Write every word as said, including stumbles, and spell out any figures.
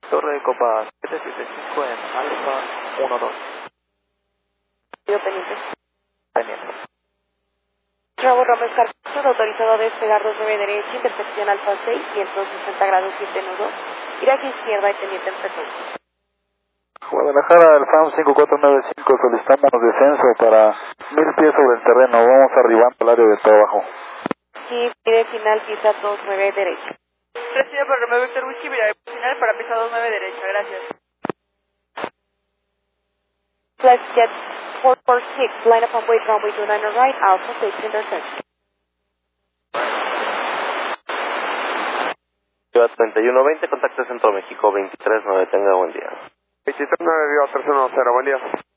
Torre de Copa siete siete cinco en Alfa uno dos. Pido pendiente. Pendiente. Bravo Romeo Carlos, autorizado a despegar dos nueve derecha, intersección Alfa seis, ciento sesenta grados siete nudo, viraje izquierda y pendiente en frecuencia. Guadalajara, el FAM cinco cuatro nueve cinco, solicitamos descenso para mil pies sobre el terreno, vamos arribando al área de trabajo. Sí, pide final, pista dos nueve derecha. Recibe por Romeo Víctor Whisky, viraje final para pista dos nueve derecha, gracias. Flash Jet four four six, line up on way runway two nine right, Alpha six intersection. treinta y uno veinte, contacto Centro México veintitrés nueve, tenga buen día. veintitrés nueve, tres uno cero, buen día.